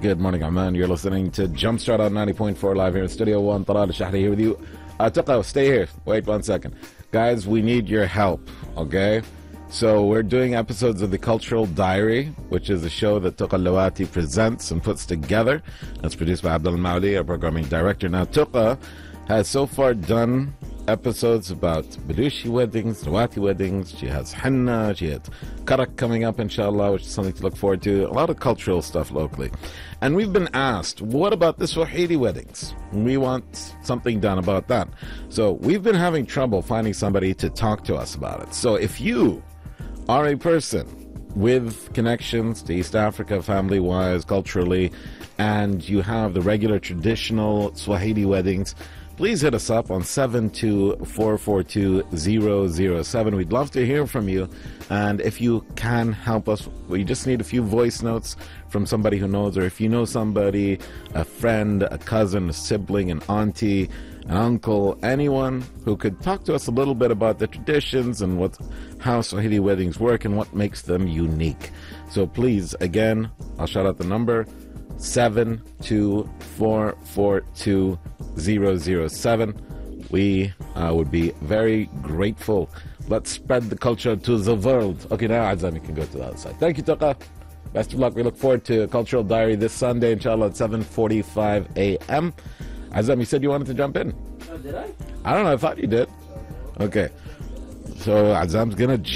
Good morning, Amman. You're listening to Jumpstart on 90.4 live here in Studio 1. Talal Shahri here with you. Tuqa, stay here. Wait 1 second. Guys, we need your help, okay? So we're doing episodes of the Cultural Diary, which is a show that Tuqa Lawati presents and puts together. It's produced by Abdul Maudi, our programming director. Now, Tuqa has so far done episodes about Baluchi weddings, Lawati weddings. She has Henna, she has Karak coming up, inshallah, which is something to look forward to. A lot of cultural stuff locally. And we've been asked, what about the Swahili weddings? We want something done about that. So we've been having trouble finding somebody to talk to us about it. So if you are a person with connections to East Africa, family-wise, culturally, and you have the regular traditional Swahili weddings, please hit us up on 72442-007. We'd love to hear from you. And if you can help us, we just need a few voice notes from somebody who knows, or if you know somebody, a friend, a cousin, a sibling, an auntie, an uncle, anyone who could talk to us a little bit about the traditions and how Swahili weddings work and what makes them unique. So please, again, I'll shout out the number, 72442-007. We would be very grateful. Let's spread the culture to the world. Okay, now Azam, you can go to the other side. Thank you, Tuqa. Best of luck. We look forward to Cultural Diary this Sunday, inshallah, at 7:45 a.m. Azam, you said you wanted to jump in. Oh, did I? I don't know. I thought you did. Okay. So Azam's going to